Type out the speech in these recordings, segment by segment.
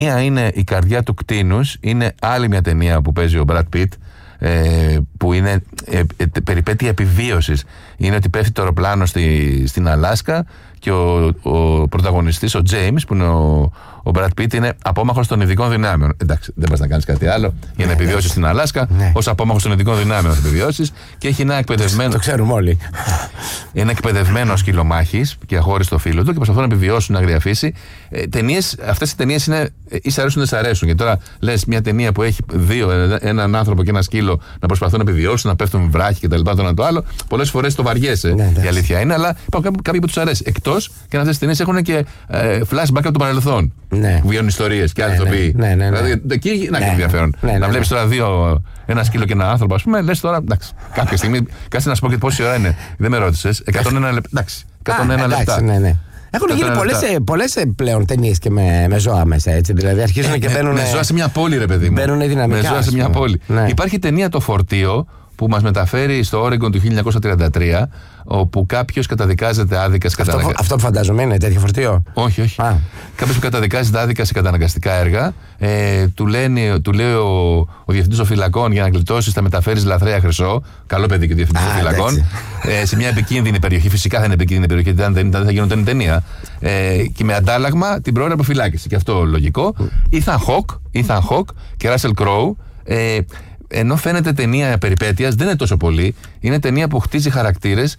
Μία είναι Η καρδιά του κτήνους, είναι άλλη μια ταινία που παίζει ο Brad Pitt, που είναι περιπέτεια επιβίωσης. Είναι ότι πέφτει το αεροπλάνο στην Αλάσκα και ο πρωταγωνιστής, ο James, που είναι ο Brad Pitt, είναι απόμαχος των ειδικών δυνάμεων. Εντάξει, δεν πας να κάνεις κάτι άλλο για να επιβιώσεις στην Αλάσκα. Ως απόμαχος των ειδικών δυνάμεων θα επιβιώσεις. Και έχει ένα εκπαιδευμένο. Το ξέρουμε όλοι. Είναι εκπαιδευμένο σκυλομάχης και αχώριστο φίλο του και προσπαθούν να επιβιώσουν αγριαφύση. Αυτές οι ταινίες είναι ή σ' αρέσουν ή δεν σ' αρέσουν. Και τώρα λες μια ταινία που έχει έναν άνθρωπο και ένα σκύλο να προσπαθούν να επιβιώσουν, να πέφτουν βράχοι κτλ. Το ένα το άλλο. Πολλές φορές το βαριέσαι. Η αλήθεια είναι, αλλά υπάρχουν κάποιοι που τους αρέσει. Εκτός και αυτές τις ταινίες έχουν και flashback από το παρελθόν. Βιώνουν ιστορίες και άλλοι ηθοποιοί. Δηλαδή εκεί να έχει ενδιαφέρον. Να βλέπεις τώρα ένα σκύλο και ένα άνθρωπο, ας πούμε, λες τώρα, εντάξει, κάποια στιγμή, κάτσε να σου πω και πόση ώρα είναι. Δεν με ρώτησες. 101 λεπτά. Εντάξει, 101 λεπτά. Έχουν γίνει πολλές πλέον ταινίες και με ζώα μέσα, έτσι. Δηλαδή αρχίζουν και μπαίνουν. Με ζώα σε μια πόλη, ρε παιδί μου. Μπαίνουν δυναμικά. Με ζώα σε μια πόλη. Υπάρχει ταινία Το Φορτίο που μας μεταφέρει στο Όρεγκον του 1933, όπου κάποιος καταδικάζεται άδικα σε καταναγκαστικά. Αυτό που φαντάζομαι είναι τέτοιο φορτίο. Όχι. Κάποιος που καταδικάζεται άδικα σε καταναγκαστικά έργα, του λέει ο διευθυντής των φυλακών, για να γλιτώσεις θα μεταφέρεις λαθρέα χρυσό. Καλό παιδί και ο διευθυντής των φυλακών. Σε μια επικίνδυνη περιοχή. Φυσικά δεν είναι επικίνδυνη περιοχή, αν δεν θα γινόταν ταινία. Και με αντάλλαγμα την πρόωρη αποφυλάκηση. Και αυτό λογικό. Ethan Hawke και Russell Crowe. Ενώ φαίνεται ταινία περιπέτειας, δεν είναι τόσο πολύ. Είναι ταινία που χτίζει χαρακτήρες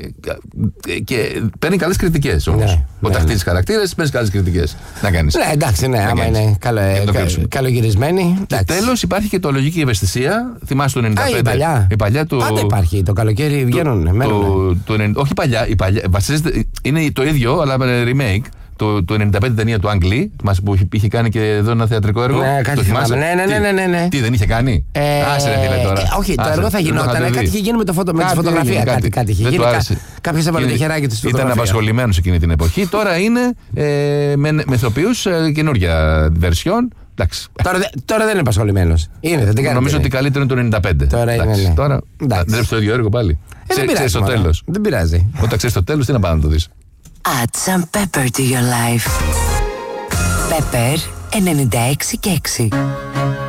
και παίρνει καλές κριτικές όμως. Όταν χτίζεις χαρακτήρες, παίρνεις καλές κριτικές. Να κάνεις. Ναι, εντάξει, άμα είναι καλογυρισμένη. Και τέλος υπάρχει και το Λογική Ευαισθησία. Θυμάσαι το 95. Η παλιά του. Πάντα υπάρχει. Το καλοκαίρι βγαίνουν. Όχι παλιά. Βασίζεται. Είναι το ίδιο, αλλά με remake. Το 95 ταινία του Αγγλί, που είχε κάνει και εδώ ένα θεατρικό έργο. Το θυμάσαι. Ναι. Τι δεν είχε κάνει. Άσε ρε φίλε τώρα. Όχι, το έργο θα γινόταν. Κάτι είχε γίνει με τη φωτογραφία. Κάτι είχε γίνει. Κάποιος έβαλε το χεράκι του. Ήταν απασχολημένος εκείνη την εποχή. Τώρα είναι με ηθοποιούς καινούργια version. Τώρα δεν είναι απασχολημένος. Νομίζω ότι καλύτερο είναι το 95. Τώρα δεν είναι το ίδιο έργο πάλι. Ξέρεις το τέλος. Δεν πειράζει. Όταν ξέρεις το τέλος, τι να πάει να το δεις. Add some pepper to your life. Pepper 96 και 6.